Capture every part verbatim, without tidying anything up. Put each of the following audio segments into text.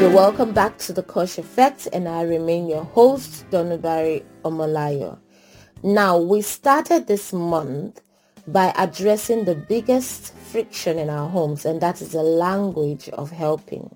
You're welcome back to the Kosh Effect, and I remain your host, Donubari Omolayo. Now, we started this month by addressing the biggest friction in our homes, and that is the language of helping.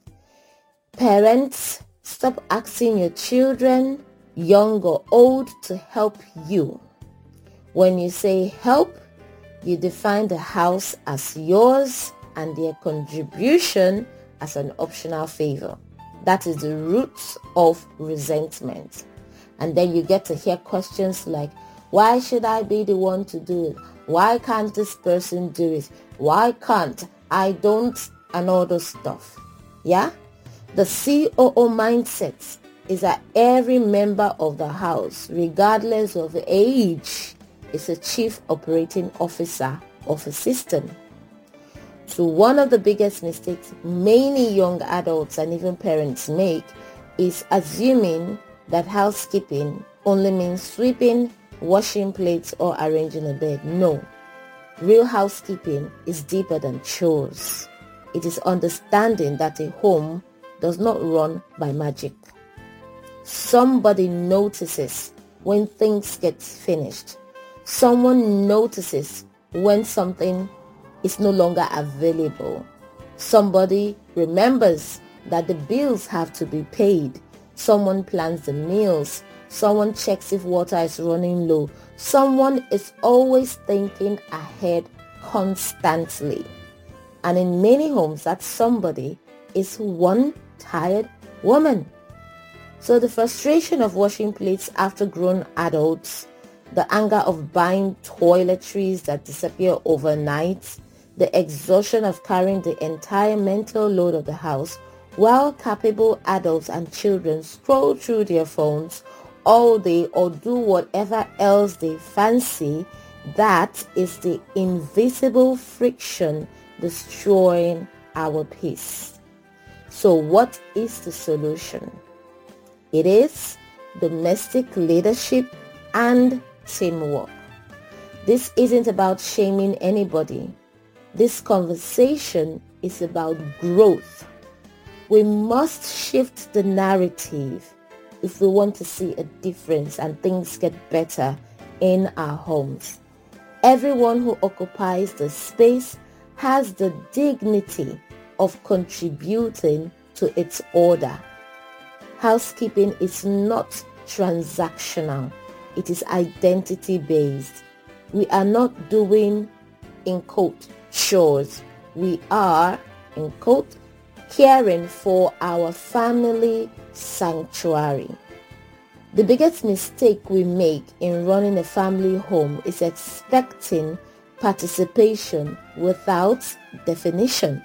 Parents, stop asking your children, young or old, to help you. When you say help, you define the house as yours and their contribution as an optional favor. That is the roots of resentment. And then you get to hear questions like, why should I be the one to do it? Why can't this person do it? Why can't I don't? And all those stuff. Yeah? The C O O mindset is that every member of the house, regardless of age, is a chief operating officer of a system. So one of the biggest mistakes many young adults and even parents make is assuming that housekeeping only means sweeping, washing plates, or arranging a bed. No. Real housekeeping is deeper than chores. It is understanding that a home does not run by magic. Somebody notices when things get finished. Someone notices when something is no longer available. Somebody remembers that the bills have to be paid. Someone plans the meals. Someone checks if water is running low. Someone is always thinking ahead constantly. And in many homes, that somebody is one tired woman. So the frustration of washing plates after grown adults, the anger of buying toiletries that disappear overnight, the exhaustion of carrying the entire mental load of the house while capable adults and children scroll through their phones all day or do whatever else they fancy, that is the invisible friction destroying our peace. So what is the solution? It is domestic leadership and teamwork. This isn't about shaming anybody. This conversation is about growth. We must shift the narrative if we want to see a difference and things get better in our homes. Everyone who occupies the space has the dignity of contributing to its order. Housekeeping is not transactional. It is identity-based. We are not doing, in quote, chores. We are, in quote, caring for our family sanctuary. The biggest mistake we make in running a family home is expecting participation without definition.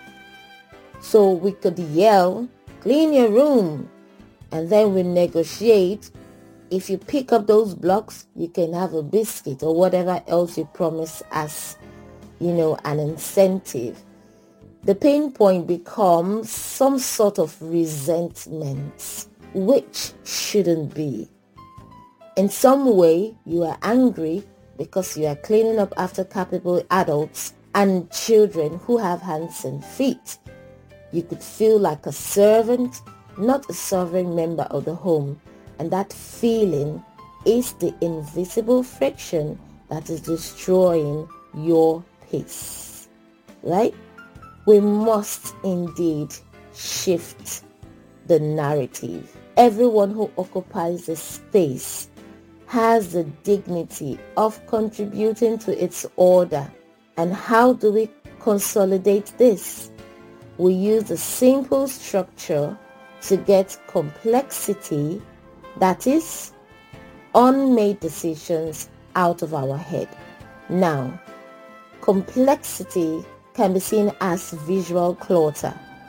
So we could yell, clean your room, and then we negotiate. If you pick up those blocks, you can have a biscuit or whatever else you promise as, you know, an incentive. The pain point becomes some sort of resentment, which shouldn't be. In some way, you are angry because you are cleaning up after capable adults and children who have hands and feet. You could feel like a servant, not a sovereign member of the home. And that feeling is the invisible friction that is destroying your peace, right? We must indeed shift the narrative. Everyone who occupies the space has the dignity of contributing to its order. And how do we consolidate this? We use the simple structure to get complexity, that is, unmade decisions, out of our head. Now, complexity can be seen as visual clutter.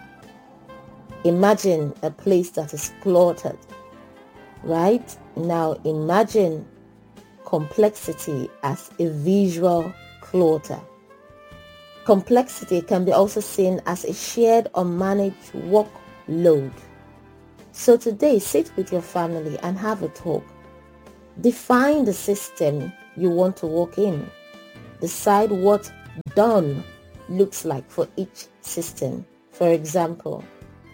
Imagine a place that is cluttered, right? Now imagine complexity as a visual clutter. Complexity can be also seen as a shared or managed workload. So today, sit with your family and have a talk. Define the system you want to work in. Decide what done looks like for each system. For example,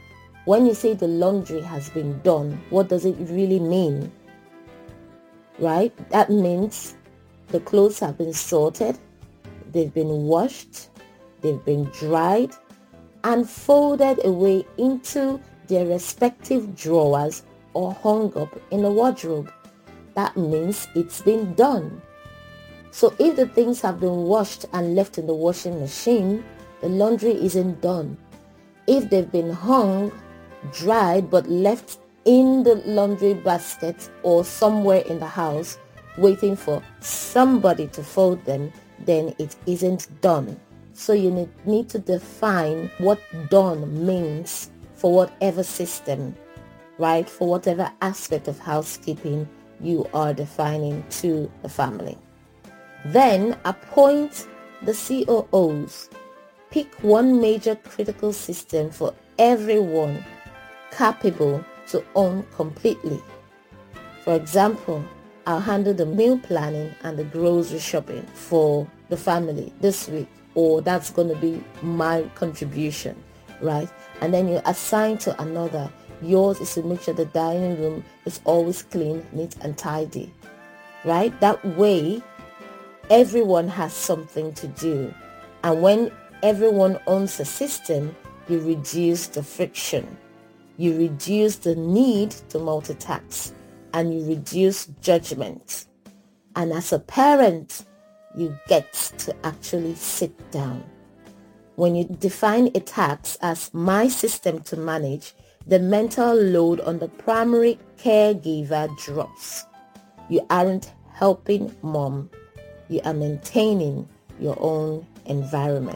When you say the laundry has been done, what does it really mean? Right? That means the clothes have been sorted, they've been washed, they've been dried, and folded away into their respective drawers or hung up in a wardrobe. That means it's been done. So if the things have been washed and left in the washing machine, the laundry isn't done. If they've been hung, dried, but left in the laundry basket or somewhere in the house waiting for somebody to fold them, then it isn't done. So you need, need to define what done means for whatever system, right? For whatever aspect of housekeeping you are defining to the family. Then appoint the C O Os. Pick one major critical system for everyone capable to own completely. For example, I'll handle the meal planning and the grocery shopping for the family this week, or that's going to be my contribution, right? And then you assign to another. Yours is to make sure the dining room is always clean, neat and tidy, right? That way, everyone has something to do. And when everyone owns a system, you reduce the friction. You reduce the need to multitask, and you reduce judgment. And as a parent, you get to actually sit down. When you define a task as my system to manage, the mental load on the primary caregiver drops. You aren't helping mom. You are maintaining your own environment.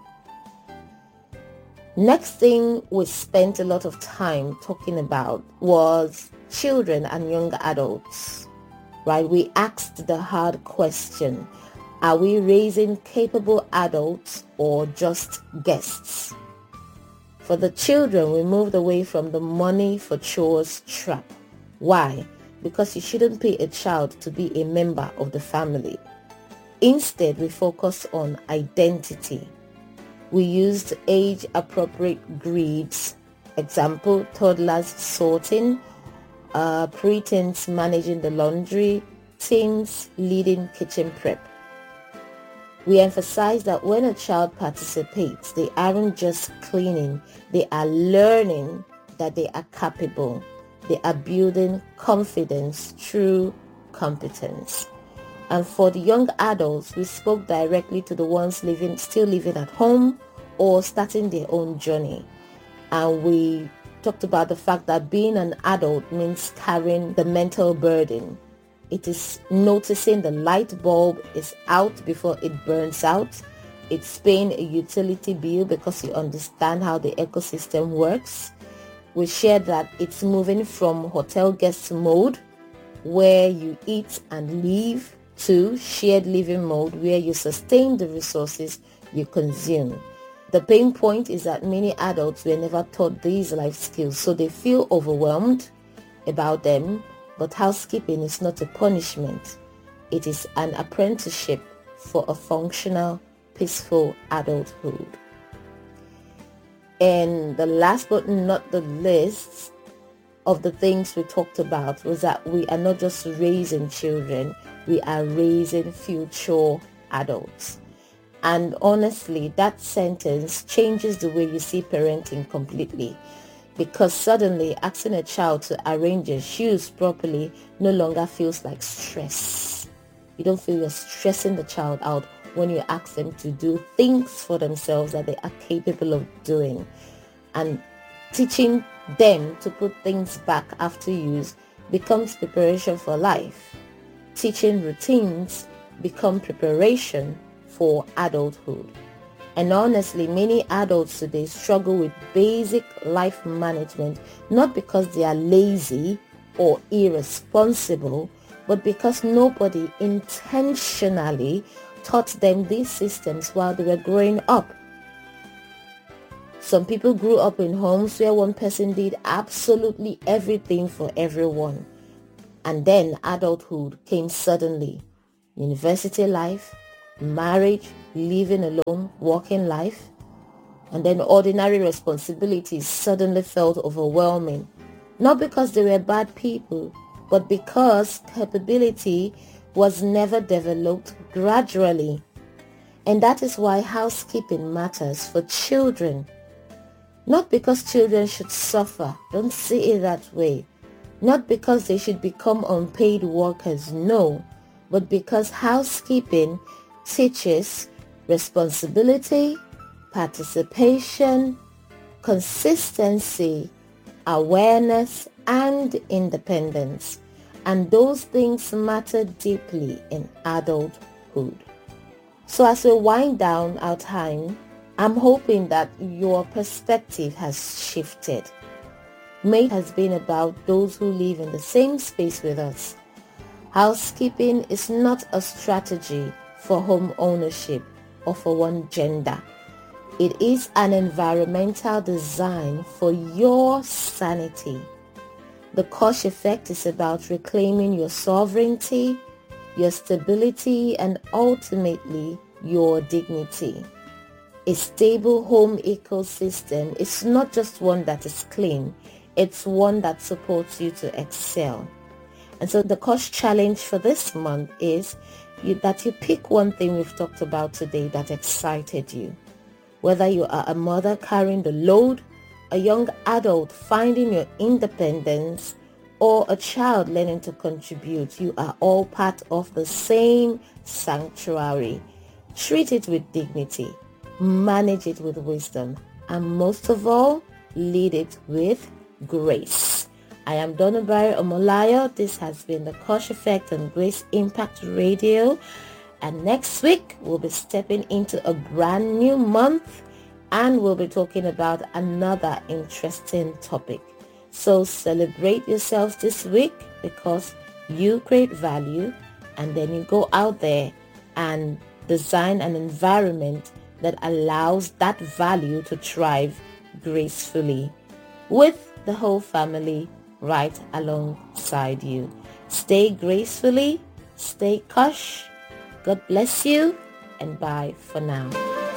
Next thing we spent a lot of time talking about was children and young adults, right? We asked the hard question, are we raising capable adults or just guests? For the children, we moved away from the money for chores trap. Why? Because you shouldn't pay a child to be a member of the family. Instead, we focused on identity. We used age-appropriate grids, example, toddlers sorting, uh, preteens managing the laundry, teens leading kitchen prep. We emphasize that when a child participates, they aren't just cleaning, they are learning that they are capable. They are building confidence through competence. And for the young adults, we spoke directly to the ones living, still living at home or starting their own journey. And we talked about the fact that being an adult means carrying the mental burden. It is noticing the light bulb is out before it burns out. It's paying a utility bill because you understand how the ecosystem works. We shared that it's moving from hotel guest mode, where you eat and live, to shared living mode, where you sustain the resources you consume. The pain point is that many adults were never taught these life skills, so they feel overwhelmed about them. But housekeeping is not a punishment. It is an apprenticeship for a functional, peaceful adulthood. And the last but not the least of the things we talked about was that we are not just raising children, we are raising future adults. And honestly, that sentence changes the way you see parenting completely. Because suddenly asking a child to arrange your shoes properly no longer feels like stress. You don't feel you're stressing the child out when you ask them to do things for themselves that they are capable of doing. And teaching them to put things back after use becomes preparation for life. Teaching routines become preparation for adulthood. And honestly, many adults today struggle with basic life management, not because they are lazy or irresponsible, but because nobody intentionally taught them these systems while they were growing up. Some people grew up in homes where one person did absolutely everything for everyone. And then adulthood came suddenly. University life, marriage, living alone, working life. And then ordinary responsibilities suddenly felt overwhelming. Not because they were bad people, but because capability was never developed gradually. And that is why housekeeping matters for children. Not because children should suffer, don't see it that way. Not because they should become unpaid workers, no, but because housekeeping teaches responsibility, participation, consistency, awareness, and independence. And those things matter deeply in adulthood. So as we wind down our time, I'm hoping that your perspective has shifted. Mate has been about those who live in the same space with us. Housekeeping is not a strategy for home ownership or for one gender. It is an environmental design for your sanity. The Kosh effect is about reclaiming your sovereignty, your stability, and ultimately your dignity. A stable home ecosystem is not just one that is clean, it's one that supports you to excel. And so the Kosh challenge for this month is you, that you pick one thing we've talked about today that excited you. Whether you are a mother carrying the load, a young adult finding your independence, or a child learning to contribute, you are all part of the same sanctuary. Treat it with dignity, manage it with wisdom, and most of all, lead it with grace. I am Donabari Omolayo. This has been the Kosh Effect on Grace Impact Radio. And next week, we'll be stepping into a brand new month and we'll be talking about another interesting topic. So celebrate yourselves this week because you create value, and then you go out there and design an environment that allows that value to thrive gracefully with the whole family right alongside you. Stay gracefully, stay Kosh. God bless you, and bye for now.